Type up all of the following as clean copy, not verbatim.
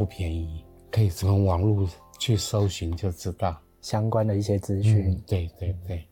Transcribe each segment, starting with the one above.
便宜，可以从网络去搜寻就知道相关的一些资讯。 对对对。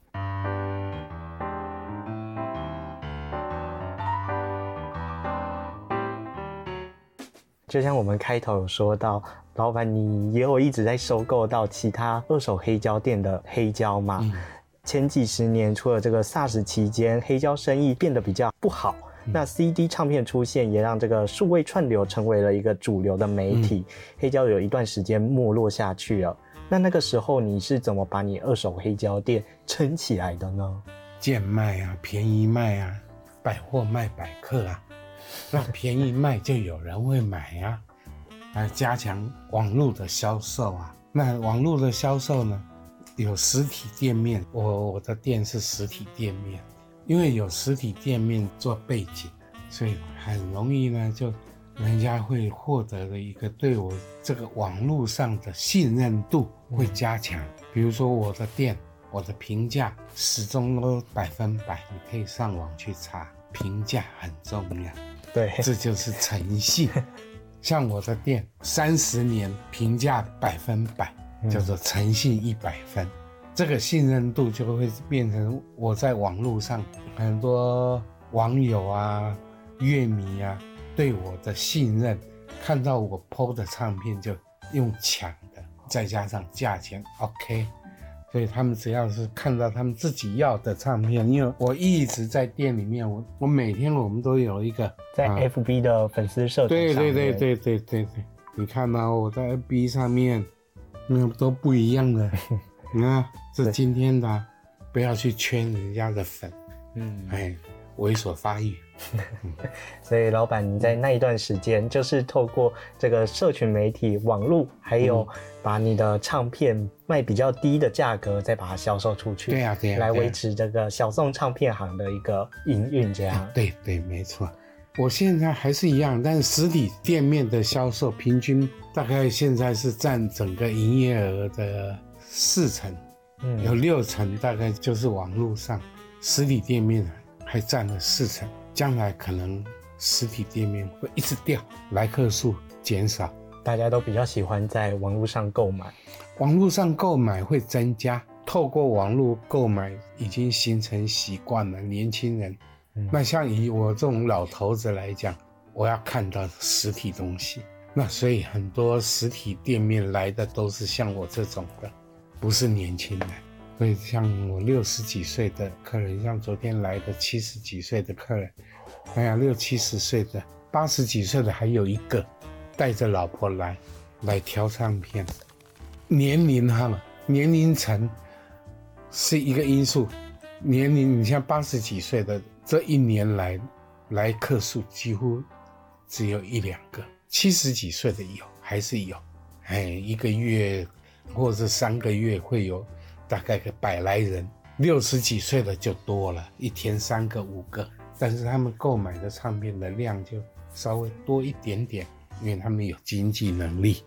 就像我们开头有说到，老板你也有一直在收购到其他二手黑胶店的黑胶嘛？前几十年，除了这个 SARS 期间黑胶生意变得比较不好，那 CD 唱片出现，也让这个数位串流成为了一个主流的媒体，黑胶有一段时间没落下去了。那个时候你是怎么把你二手黑胶店撑起来的呢？ 贱卖啊，便宜卖啊，百货卖百客啊，那便宜卖就有人会买啊，加强网络的销售啊。那网络的销售呢，有实体店面，我的店是实体店面，因为有实体店面做背景，所以很容易呢，就人家会获得了一个对我这个网络上的信任度会加强。比如说我的店，我的评价始终都100%，你可以上网去查，评价很重要。 对， 这就是诚信。像我的店30年评价100%，叫做诚信100分。这个信任度就会变成我在网络上很多网友啊、乐迷啊对我的信任，看到我 PO 的唱片就用抢的，再加上价钱 OK， 所以他们只要是看到他们自己要的唱片，因为我一直在店里面，我每天我们都有一个在 FB 的粉丝社团上面， 对，你看到我在 FB 上面那都不一样的。你看这今天的不要去圈人家的粉，猥琐发育。 所以老板你在那一段时间就是透过这个社群媒体网络，还有把你的唱片卖比较低的价格再把它销售出去， 对啊来维持这个小众唱片行的一个营运这样。 对，没错。我现在还是一样，但是实体店面的销售平均大概现在是占整个营业额的40%，有60%大概就是网络上，实体店面还占了40%。将来可能实体店面会一直掉，来客数减少， 大家都比较喜欢在网络上购买。 网络上购买会增加，透过网络购买已经形成习惯了，年轻人。那像以我这种老头子来讲，我要看到实体东西，那所以很多实体店面来的都是像我这种的，不是年轻人。所以像我60几岁的客人，像昨天来的70几岁的客人，哎呀，60、70岁的，80几岁的还有一个带着老婆来挑唱片。年龄层是一个因素。年龄，你像80几岁的，这一年来客数几乎只有1、2个，70几岁的还是有，一个月或者3个月会有大概个100来人，60几岁的就多了，一天3个5个，但是他们购买的唱片的量就稍微多一点点，因为他们有经济能力。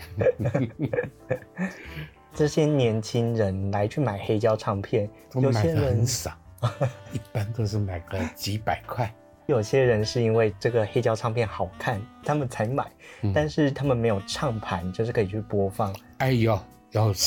这些年轻人来去买黑胶唱片， 有些人很少，一般都是买个几百块。 有些人是因为这个黑胶唱片好看，他们才买，但是他们没有唱盘，就是可以去播放。 有